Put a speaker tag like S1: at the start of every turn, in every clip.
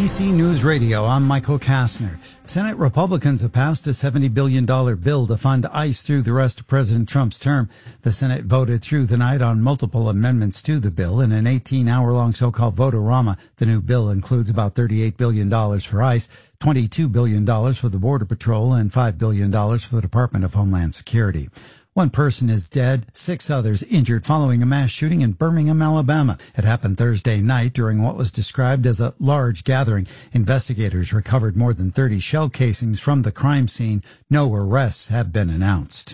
S1: NBC News Radio, I'm Michael Kastner. Senate Republicans have passed a $70 billion bill to fund ICE through the rest of President Trump's term. The Senate voted through the night on multiple amendments to the bill. In an 18-hour-long so-called vote-a-rama, the new bill includes about $38 billion for ICE, $22 billion for the Border Patrol, and $5 billion for the Department of Homeland Security. One person is dead, 6 others injured following a mass shooting in Birmingham, Alabama. It happened Thursday night during what was described as a large gathering. Investigators recovered more than 30 shell casings from the crime scene. No arrests have been announced.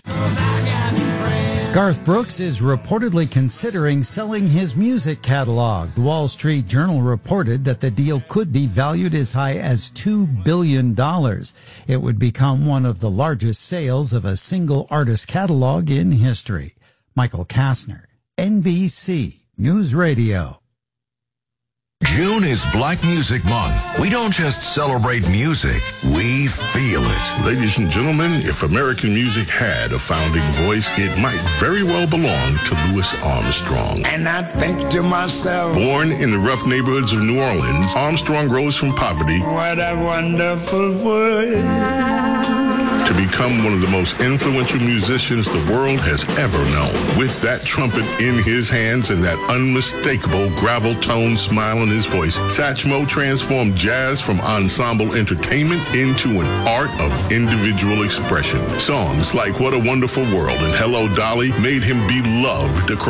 S1: Garth Brooks is reportedly considering selling his music catalog. The Wall Street Journal reported that the deal could be valued as high as $2 billion. It would become one of the largest sales of a single artist catalog in history. Michael Kastner, NBC News Radio.
S2: June is Black Music Month. We don't just celebrate music, we feel it.
S3: Ladies and gentlemen, if American music had a founding voice, it might very well belong to Louis Armstrong.
S4: And I think to myself,
S3: born in the rough neighborhoods of New Orleans, Armstrong rose from poverty.
S4: What a wonderful world.
S3: To become one of the most influential musicians the world has ever known. With that trumpet in his hands and that unmistakable gravel tone smile in his voice, Satchmo transformed jazz from ensemble entertainment into an art of individual expression. Songs like What a Wonderful World and Hello Dolly made him beloved across